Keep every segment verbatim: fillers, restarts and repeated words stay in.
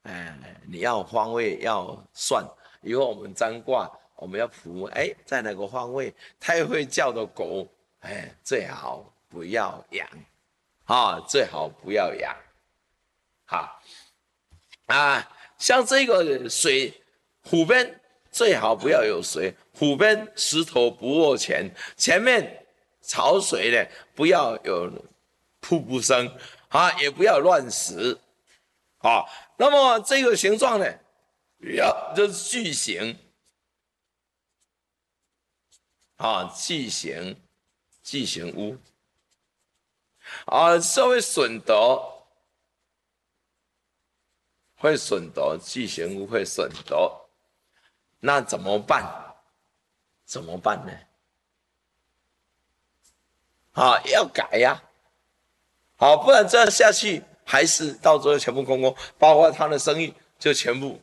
哎，你要方位要算，以后我们占卦，我们要卜，哎，在哪个方位，太会叫的狗，哎，最好不要养，啊，最好不要养，好啊，像这个水湖边最好不要有水，湖边石头不卧前，前面潮水呢不要有瀑布声啊，也不要乱石啊。那么这个形状呢，要就是矩形啊，矩形矩形屋啊，这会损德。会损德，矩形屋会损德，那怎么办？怎么办呢？啊，要改呀、啊，好，不然这样下去，还是到最后全部空空，包括他的生意就全部，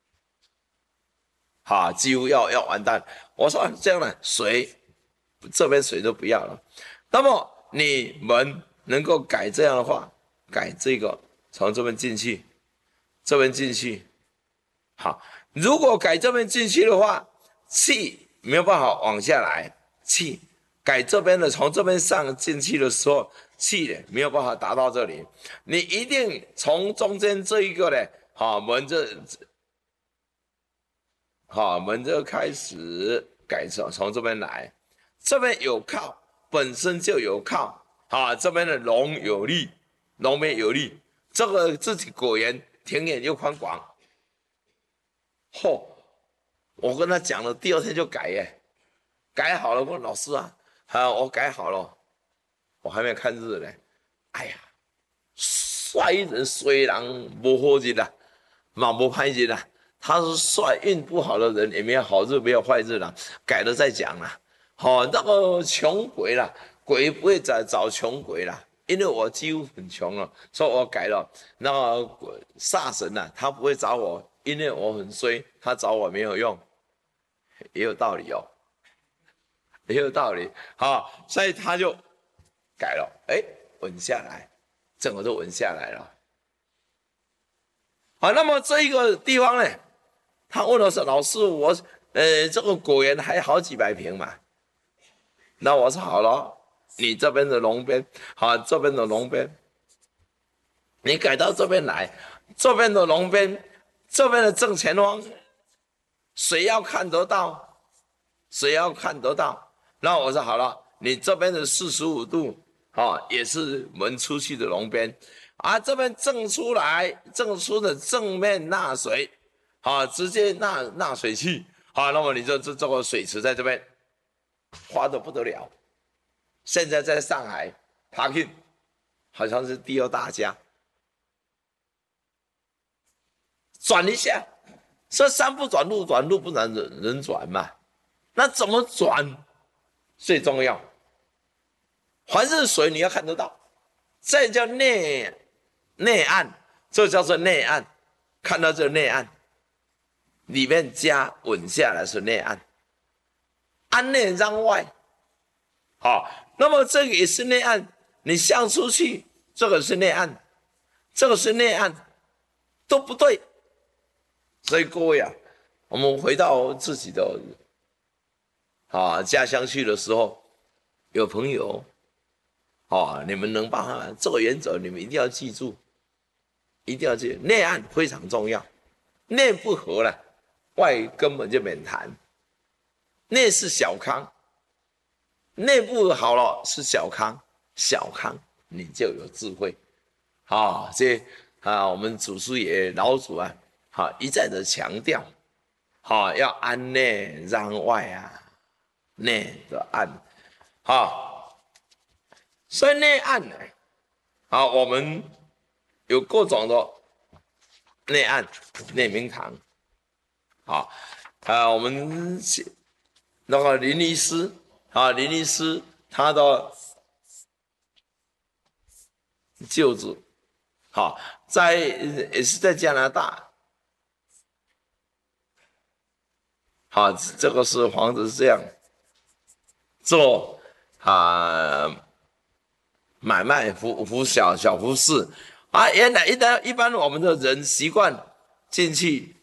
哈、啊，几乎要要完蛋。我说这样呢，水这边水都不要了，那么你们能够改这样的话，改这个从这边进去，这边进去，好，如果改这边进去的话，气没有办法往下来，气改这边的从这边上进去的时候，气没有办法达到这里，你一定从中间这一个呢，好门这，好门这开始改从从这边来，这边有靠，本身就有靠，啊这边的龙有力，龙面有力，这个自己果园田野又宽广。嚯、哦！我跟他讲了，第二天就改耶，改好了。我说老师啊，啊，我改好了，我还没看日呢。哎呀，帅人虽然不好日啦，嘛不歹日啦。他是帅运不好的人，也没有好日，没有坏日啦。改了再讲啦。好、哦，那个穷鬼啦，鬼不会找找穷鬼啦。因为我几乎很穷了，所以我改了。那个煞神呐，他不会找我，因为我很衰，他找我没有用，也有道理哦，也有道理。好，所以他就改了，哎，稳下来，整个都稳下来了。好，那么这一个地方呢，他问我说：“老师，我呃这个果园还好几百平嘛？”那我说好了，你这边的龙边，好，这边的龙边，你改到这边来，这边的龙边，这边的正前方，谁要看得到？谁要看得到？那我说好了，你这边的四十五度，哦，也是门出去的龙边，啊，这边正出来，正出的正面纳水，啊，直接纳纳水器，啊，那么你就这这个水池在这边，花的不得了。现在在上海 parking 好像是第二大家，转一下，说山不转路转，路不转人人转嘛。那怎么转最重要？凡是水你要看得到，这叫内内岸，这叫做内岸，看到这内岸，里面加稳下来是内岸，安内让外，好，那么这个也是内岸，你向出去，这个是内岸，这个是内岸，都不对。所以各位啊，我们回到自己的啊家乡去的时候，有朋友啊，你们能帮他这个原则，你们一定要记住，一定要记住，内岸非常重要，内不合了，外根本就免谈。内是小康，内部好了是小康，小康你就有智慧。啊，这啊，我们祖师爷老祖啊，好、啊、一再的强调，好、啊、要安内让外啊，内的岸，好、啊，所以内岸呢，好、啊，我们有各种的内岸、内明堂，好、啊，啊，我们那个林医师啊，林医师他的舅子。好，在也是在加拿大，好，这个是房子是这样做啊，买卖服服小小服饰啊，原来一般一般我们的人习惯进去